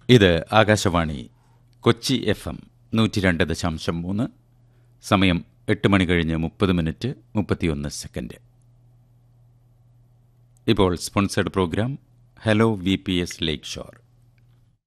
ഇത് ആകാശവാണി കൊച്ചി FM 102.3. സമയം 8 മണി കഴിഞ്ഞ് 30 മിനിറ്റ് 31 സെക്കൻഡ്. ഇപ്പോൾ സ്പോൺസേഡ് പ്രോഗ്രാം ഹലോ VPS ലേക്ക് ഷോർ.